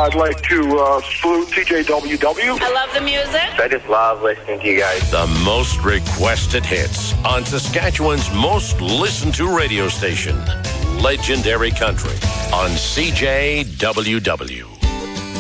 I'd like to salute TJWW. I love the music. I just love listening to you guys. The most requested hits on Saskatchewan's most listened to radio station, Legendary Country on CJWW.